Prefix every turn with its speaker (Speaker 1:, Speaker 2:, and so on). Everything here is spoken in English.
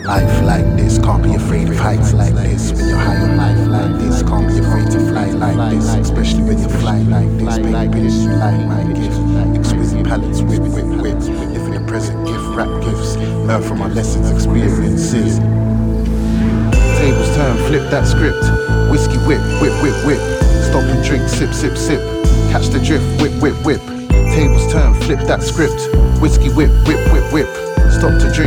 Speaker 1: Life like this, can't be afraid of heights like this. When you're high on life like this, can't be afraid to fly like this. Especially when you fly like this, baby, this you like my gift. Exquisite palettes, whip. Living in present, gift, rap gifts. Learn from our lessons, experiences. Tables turn, flip that script. Whiskey whip. Stop and drink, sip. Catch the drift, whip. Tables turn, flip that script. Whiskey whip. Stop to drink.